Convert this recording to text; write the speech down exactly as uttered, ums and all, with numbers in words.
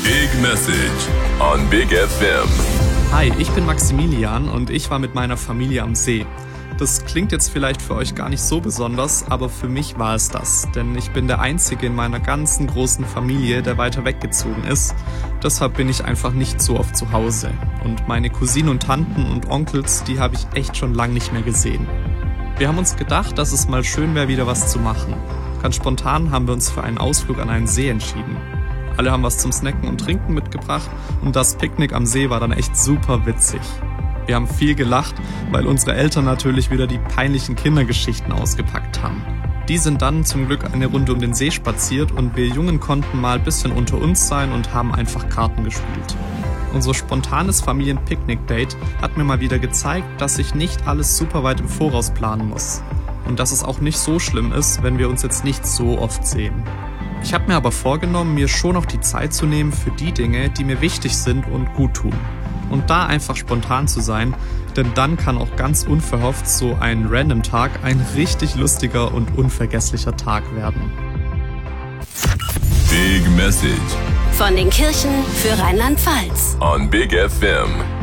Big Message on Big F M. Hi, ich bin Maximilian und ich war mit meiner Familie am See. Das klingt jetzt vielleicht für euch gar nicht so besonders, aber für mich war es das. Denn ich bin der Einzige in meiner ganzen großen Familie, der weiter weggezogen ist. Deshalb bin ich einfach nicht so oft zu Hause. Und meine Cousinen und Tanten und Onkels, die habe ich echt schon lange nicht mehr gesehen. Wir haben uns gedacht, dass es mal schön wäre, wieder was zu machen. Ganz spontan haben wir uns für einen Ausflug an einen See entschieden. Alle haben was zum Snacken und Trinken mitgebracht und das Picknick am See war dann echt super witzig. Wir haben viel gelacht, weil unsere Eltern natürlich wieder die peinlichen Kindergeschichten ausgepackt haben. Die sind dann zum Glück eine Runde um den See spaziert und wir Jungen konnten mal ein bisschen unter uns sein und haben einfach Karten gespielt. Unser spontanes Familien-Picknick-Date hat mir mal wieder gezeigt, dass ich nicht alles super weit im Voraus planen muss. Und dass es auch nicht so schlimm ist, wenn wir uns jetzt nicht so oft sehen. Ich habe mir aber vorgenommen, mir schon noch die Zeit zu nehmen für die Dinge, die mir wichtig sind und gut tun. Und da einfach spontan zu sein, denn dann kann auch ganz unverhofft so ein random Tag ein richtig lustiger und unvergesslicher Tag werden. Big Message von den Kirchen für Rheinland-Pfalz on Big F M.